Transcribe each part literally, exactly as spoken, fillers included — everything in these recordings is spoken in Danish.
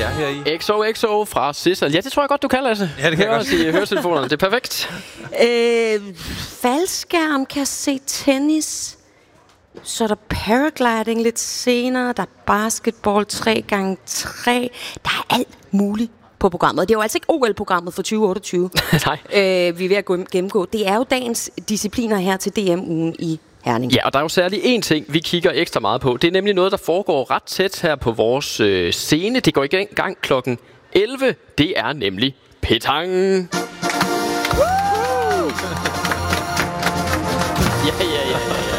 jer her i. X O X O fra Sissel. Ja, det tror jeg godt, du kan, Lasse. Ja, det kan Hør jeg os i høretelefonerne. Det er perfekt. Øh, faldskærm, kan se tennis. Så er der paragliding lidt senere. Der er basketball tre gange tre. Der er alt muligt på programmet. Det er jo altså ikke O L-programmet for tyve otteogtyve. Nej. Øh, vi er ved at gennemgå. Det er jo dagens discipliner her til D M-ugen i Herning. Ja, og der er jo særlig én ting, vi kigger ekstra meget på. Det er nemlig noget, der foregår ret tæt her på vores øh, scene. Det går i gang klokken elleve. Det er nemlig petang. Ja, ja, ja, ja, ja.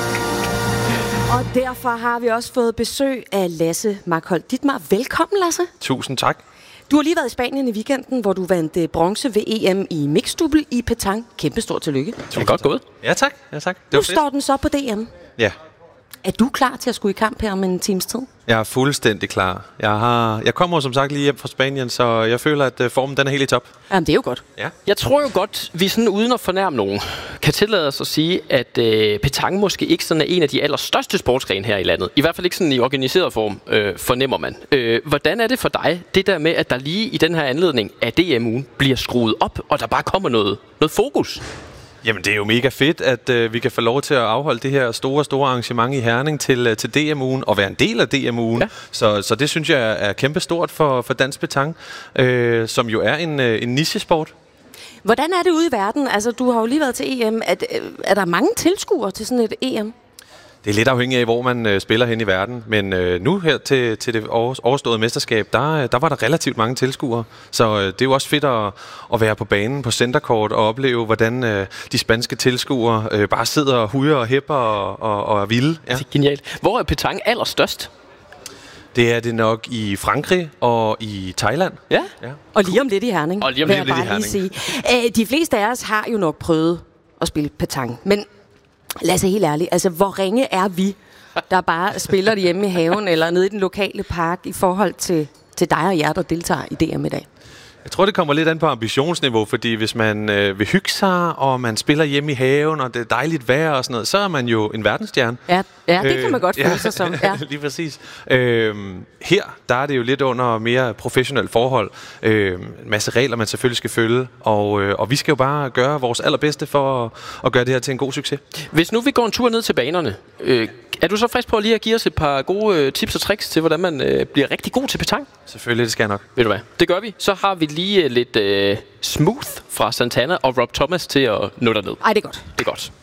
Og derfor har vi også fået besøg af Lasse Markholt Dittmar. Velkommen, Lasse. Tusind tak. Du har lige været i Spanien i weekenden, hvor du vandt bronze ved E M i mixed-double i petang. Kæmpestort tillykke. Det er godt gået. Ja, tak. Ja, tak. Det Nu var fedt. står den så på D M. Ja. Er du klar til at skulle i kamp her om en times tid? Jeg er fuldstændig klar. Jeg, har, jeg kommer som sagt lige hjem fra Spanien, så jeg føler, at uh, formen den er helt i top. Jamen, det er jo godt. Ja. Jeg tror jo godt, vi sådan uden at fornærme nogen, kan tillade os at sige, at øh, petang måske ikke sådan er en af de allerstørste sportsgrene her i landet. I hvert fald ikke sådan i organiseret form, øh, fornemmer man. Øh, hvordan er det for dig, det der med, at der lige i den her anledning af D M-ugen bliver skruet op, og der bare kommer noget, noget fokus? Jamen, det er jo mega fedt, at øh, vi kan få lov til at afholde det her store, store arrangement i Herning til, øh, til D M-ugen, og være en del af D M-ugen. Ja. Så, så det synes jeg er kæmpestort for, for dansk petang, øh, som jo er en, øh, en nichesport. Hvordan er det ude i verden? Altså, du har jo lige været til E M. Er, er der mange tilskuere til sådan et E M? Det er lidt afhængigt af, hvor man øh, spiller hen i verden, men øh, nu her til, til det overståede mesterskab, der, der var der relativt mange tilskuere. Så øh, det er jo også fedt at, at være på banen på centercourt og opleve, hvordan øh, de spanske tilskuere øh, bare sidder og hujer og hæpper og, og, og er vilde. Ja. Det er genialt. Hvor er petang allerstørst? Det er det nok i Frankrig og i Thailand. Ja. Ja. Og lige om lidt i Herning. Og lige om vil lidt jeg i bare Herning. lige sige. Æ, de fleste af os har jo nok prøvet at spille petang, men lad os være helt ærligt. Altså, hvor ringe er vi, der bare spiller det hjemme i haven eller nede i den lokale park i forhold til, til dig og jer, der deltager i D M i dag? Jeg tror, det kommer lidt an på ambitionsniveau, fordi hvis man øh, vil hygge sig, og man spiller hjemme i haven, og det er dejligt vejr og sådan noget, så er man jo en verdensstjerne. Ja, ja det kan man godt føle ja, sig som. Ja. Lige præcis. Øhm, her, der er det jo lidt under mere professionelt forhold. Øhm, en masse regler, man selvfølgelig skal følge, og, øh, og vi skal jo bare gøre vores allerbedste for at, at gøre det her til en god succes. Hvis nu vi går en tur ned til banerne, øh, er du så frisk på lige at give os et par gode øh, tips og tricks til, hvordan man øh, bliver rigtig god til petang? Selvfølgelig, det skal jeg nok. Ved du hvad? Det gør vi. Så har vi lige øh, lidt øh, smooth fra Santana og Rob Thomas til at nå derned. Ej, det er godt. Det er godt.